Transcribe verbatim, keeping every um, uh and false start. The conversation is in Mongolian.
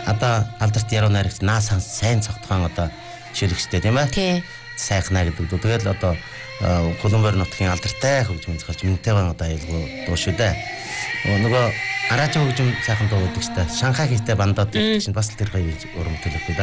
одоо алдарт яруу найрагч наасан сайн цогтхон одоо шилэгчтэй тийм ээ. Тий. Сайхнаа гэдэг. Тэгэл одоо Колумбар нутгийн алдартай хөгжмийн зохиолч Минтэвэн одоо айлгуу дуу шүү дээ. Нөгөө Араажин хөгжим сайхан дуу гэдэг чинь Шанхай хийтэй бандад чинь бас тэр хоёр урам төлөхгүй.